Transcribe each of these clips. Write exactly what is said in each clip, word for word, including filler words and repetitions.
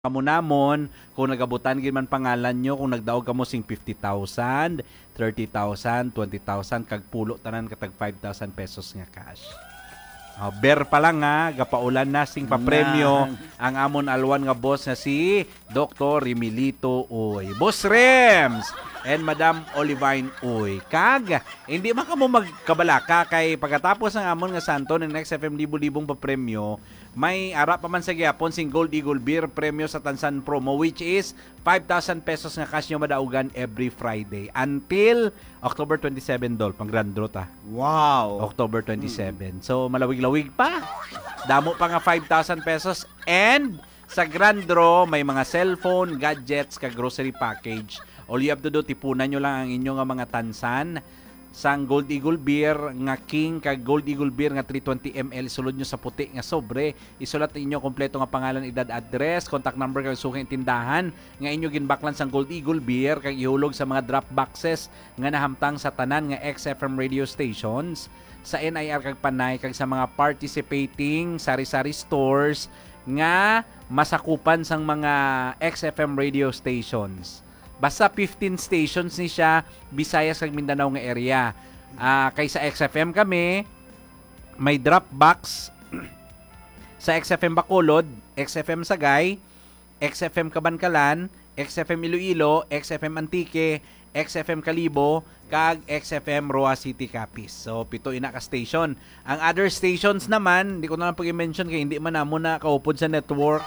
kamo namon kung nagabutan gid man pangalan nyo, kung nagdaog kamo sing fifty thousand, thirty thousand, twenty thousand kag pulo tanan katag five thousand pesos nga cash. Uh, ber pa lang nga gapaulan na sing papremyo ang amon alwan nga boss nga si Doctor Remilito Uy. Boss Rems and Madam Olivine Uy. Kag hindi man kamo magkabalaka kay pagkatapos ang amon nga santo ng Next F M libo-libong papremyo, may ara pa man sa gyapon sing Gold Eagle Beer premyo sa Tansan promo which is five thousand pesos nga cash nyo madaugan every Friday until October twenty-seven dol pang grand draw ta. Wow. October twenty-seven. Hmm. So malawig-lawig pa. Damo pa nga five thousand pesos and sa grand draw may mga cellphone, gadgets, kag grocery package. All you have to do tipunan nyo lang ang inyo nga mga tansan sang Gold Eagle Beer nga King kag Gold Eagle Beer nga three twenty milliliters sulod nyo sa puti nga sobre, isulat inyo kompleto nga pangalan, edad, address, contact number kag suking tindahan nga inyo ginbaklan sang Gold Eagle Beer kag ihulog sa mga drop boxes nga nahamtang sa tanan nga X F M radio stations sa N I R kag Panay kag sa mga participating sari-sari stores nga masakupan sang mga X F M radio stations. Basta fifteen stations ni siya, Visayas kag Mindanao nga area. Uh, kay sa X F M kami, may drop box sa X F M Bacolod, X F M Sagay, X F M Kabankalan, X F M Iloilo, X F M Antique, X F M Kalibo, kag X F M Roa City Capiz. So, pito ina ka station. Ang other stations naman, hindi ko na lang pag-mention kaya hindi man na muna kaupod sa network.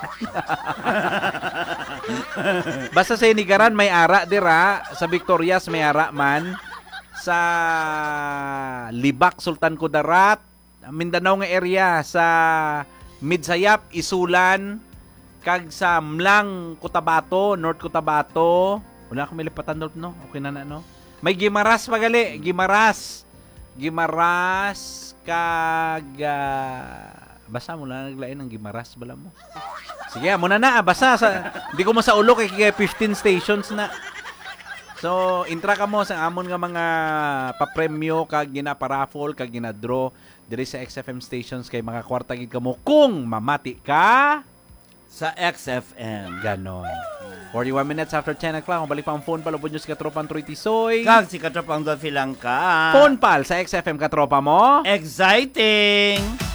Basta sa Inigaran may ara dira, sa Victorias may ara man, sa Libak, Sultan Kudarat, Mindanao nga area, sa Midsayap, Isulan, kag sa Mlang, Cotabato, North Cotabato. Wala akong milipatan doon, no? Okay na na, no? May Gimaras pagali, Gimaras. Gimaras kag uh, basa mo lang naglain ng Gimaras bala mo. Sige, muna na, basa sa hindi ko mo sa ulo kay fifteen stations na. So, intra ka mo sa amon nga mga papremyo kag gina-paraffle kag gina-draw diri sa X F M stations kay mga kwarta gid kamo kung mamati ka sa X F M. Ganon. forty-one minutes after ten o'clock. Kung balik pa ang phone pal, upod nyo si Katropang Troy Tisoy. Kag si Katropang Dolphy lang ka. Phone pal sa X F M Katropa mo. Exciting!